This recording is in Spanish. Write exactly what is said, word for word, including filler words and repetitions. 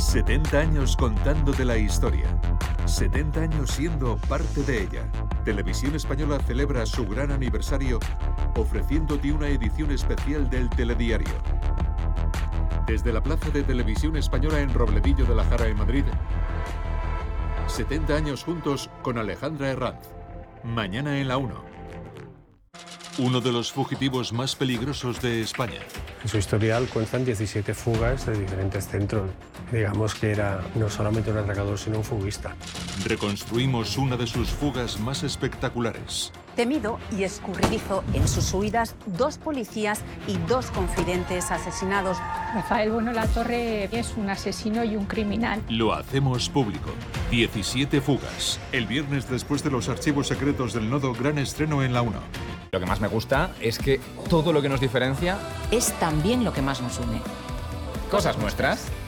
setenta años contándote la historia. setenta años siendo parte de ella. Televisión Española celebra su gran aniversario ofreciéndote una edición especial del Telediario. Desde la Plaza de Televisión Española en Robledillo de la Jara en Madrid, setenta años juntos con Alejandra Herranz. Mañana en la uno. Uno de los fugitivos más peligrosos de España. En su historial cuentan diecisiete fugas de diferentes centros. Digamos que era no solamente un atracador, sino un fuguista. Reconstruimos una de sus fugas más espectaculares. Temido y escurridizo en sus huidas, dos policías y dos confidentes asesinados. Rafael Bueno Latorre es un asesino y un criminal. Lo hacemos público. diecisiete fugas. El viernes después de los archivos secretos del Nodo, gran estreno en la uno. Lo que más me gusta es que todo lo que nos diferencia es también lo que más nos une. Cosas nuestras.